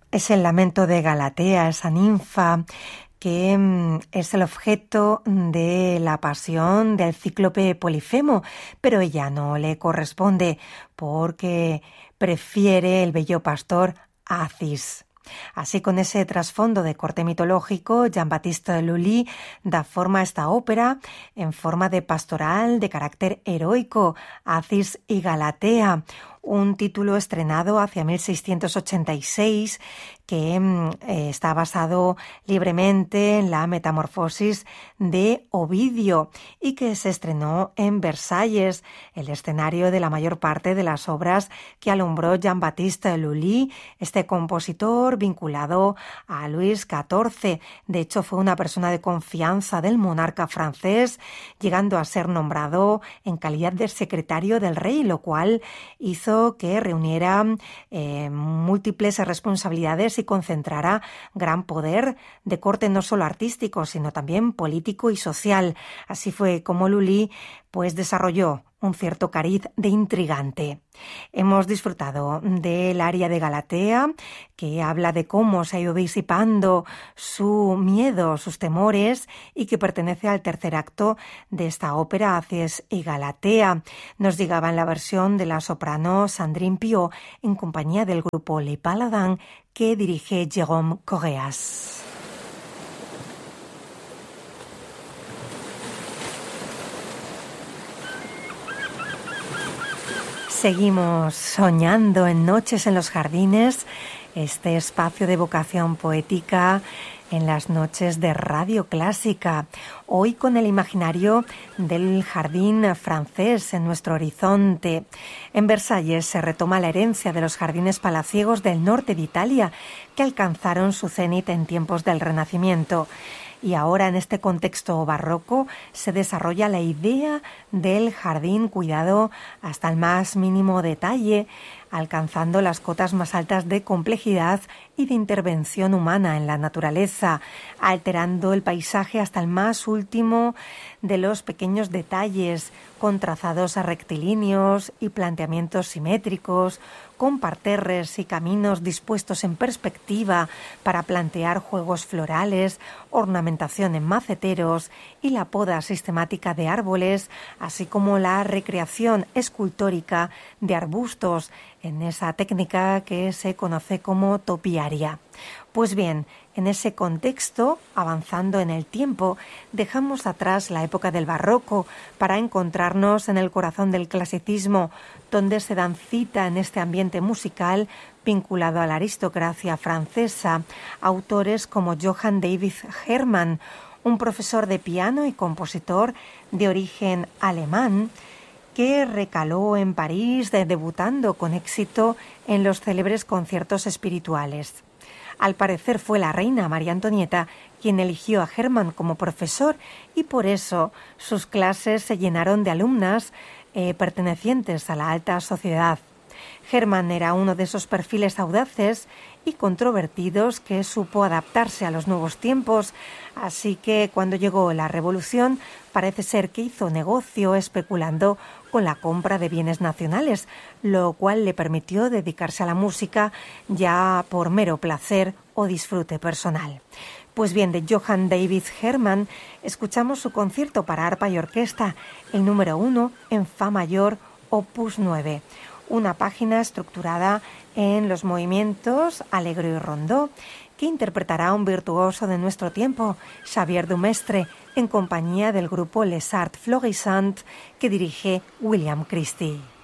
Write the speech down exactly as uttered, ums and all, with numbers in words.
Es el lamento de Galatea, esa ninfa que mm, es el objeto de la pasión del cíclope Polifemo, pero ella no le corresponde porque prefiere el bello pastor Acis. Así, con ese trasfondo de corte mitológico, Jean-Baptiste Lully da forma a esta ópera en forma de pastoral de carácter heroico, Acis y Galatea, un título estrenado hacia mil seiscientos ochenta y seis que eh, está basado libremente en la Metamorfosis de Ovidio y que se estrenó en Versalles, el escenario de la mayor parte de las obras que alumbró Jean-Baptiste Lully, este compositor vinculado a Luis catorce. De hecho, fue una persona de confianza del monarca francés, llegando a ser nombrado en calidad de secretario del rey, lo cual hizo que reuniera eh, múltiples responsabilidades y concentrara gran poder de corte no solo artístico, sino también político y social. Así fue como Lully pues desarrolló un cierto cariz de intrigante. Hemos disfrutado del aria de Galatea, que habla de cómo se ha ido disipando su miedo, sus temores, y que pertenece al tercer acto de esta ópera, Acis y Galatea. Nos llegaba en la versión de la soprano Sandrine Piot, en compañía del grupo Les Paladins, que dirige Jérôme Correas. Seguimos soñando en Noches en los Jardines, este espacio de vocación poética en las noches de Radio Clásica. Hoy con el imaginario del jardín francés en nuestro horizonte. En Versalles se retoma la herencia de los jardines palaciegos del norte de Italia, que alcanzaron su cenit en tiempos del Renacimiento. Y ahora, en este contexto barroco, se desarrolla la idea del jardín cuidado hasta el más mínimo detalle, alcanzando las cotas más altas de complejidad y de intervención humana en la naturaleza, alterando el paisaje hasta el más último de los pequeños detalles, con trazados rectilíneos y planteamientos simétricos, con parterres y caminos dispuestos en perspectiva para plantear juegos florales, ornamentación en maceteros y la poda sistemática de árboles, así como la recreación escultórica de arbustos en esa técnica que se conoce como topiaria. Pues bien, en ese contexto, avanzando en el tiempo, dejamos atrás la época del barroco para encontrarnos en el corazón del clasicismo, donde se dan cita en este ambiente musical vinculado a la aristocracia francesa, autores como Johann David Hermann, un profesor de piano y compositor de origen alemán, que recaló en París, debutando con éxito en los célebres conciertos espirituales. Al parecer fue la reina María Antonieta quien eligió a Hermann como profesor y por eso sus clases se llenaron de alumnas eh, pertenecientes a la alta sociedad. Hermann era uno de esos perfiles audaces y controvertidos que supo adaptarse a los nuevos tiempos, así que cuando llegó la revolución parece ser que hizo negocio especulando con la compra de bienes nacionales, lo cual le permitió dedicarse a la música ya por mero placer o disfrute personal. Pues bien, de Johann David Hermann escuchamos su concierto para arpa y orquesta, el número uno en Fa mayor, opus nueve. Una página estructurada en los movimientos alegro y rondó, que interpretará un virtuoso de nuestro tiempo, Xavier Dumestre, en compañía del grupo Les Arts Florissants, que dirige William Christie.